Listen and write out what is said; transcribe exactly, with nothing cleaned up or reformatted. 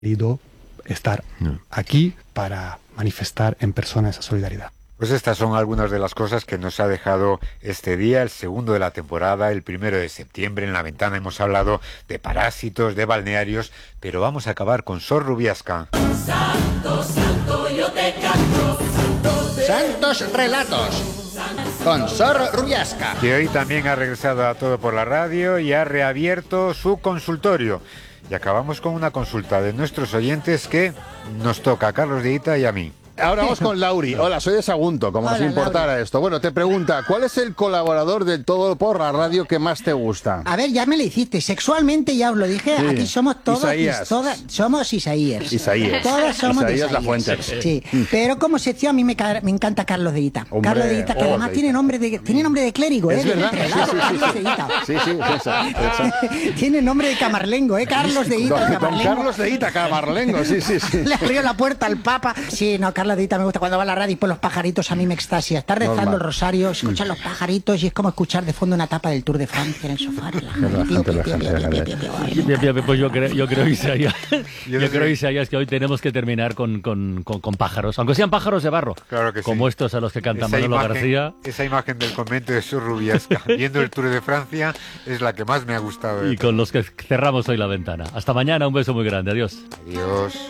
querido estar aquí para manifestar en persona esa solidaridad. Pues estas son algunas de las cosas que nos ha dejado este día, el segundo de la temporada, el primero de septiembre. En La Ventana hemos hablado de parásitos, de balnearios, pero vamos a acabar con Sor Rubiasca. Santo, santo, yo te canto. Santos Relatos, con Sor Rubiasca. Que hoy también ha regresado a Todo por la Radio y ha reabierto su consultorio. Y acabamos con una consulta de nuestros oyentes que nos toca a Carlos de Ita y a mí. Ahora vamos con Lauri. Hola, soy de Sagunto, como Hola, si importara Lauri. esto. Bueno, te pregunta, ¿cuál es el colaborador del Todo por la Radio que más te gusta? A ver, ya me lo hiciste. Sexualmente ya os lo dije. Sí. Aquí somos todos. Isaías. Todas, somos Isaías. Isaías. Todas somos de Isaías Isaías. Lafuente. Sí. Pero como sección a mí me, ca- me encanta Carlos de Ita. Hombre, Carlos de Ita, que oh, además de tiene Ita. nombre de tiene nombre de clérigo, Es ¿eh? verdad. Claro, Sí, sí, sí, Carlos sí. de Ita. Sí, sí, esa, esa. Tiene nombre de camarlengo, ¿eh? Carlos de Ita, Don, don camarlengo. Carlos de Ita, Camarlengo, sí, sí, sí. Le abrió la puerta al Papa. Sí, no, Carlos de Ita me gusta cuando va a la radio y por los pajaritos a mí me extasia. Está rezando Normal. el rosario, escuchan los pajaritos y es como escuchar de fondo una tapa del Tour de Francia en el sofá. Relajante, relajante, Bien, bien, pues yo creo, yo creo Isaías, Yo yo sé. creo Isaías que hoy tenemos que terminar con, con, con, con pájaros, aunque sean pájaros de barro, Claro que sí. como estos a los que canta Esa Manolo imagen, García. esa imagen del convento de Sor Rubiasca viendo el Tour de Francia es la que más me ha gustado. de Y con los que cerramos hoy la ventana. Hasta mañana, un beso muy grande, adiós. todo. Adiós.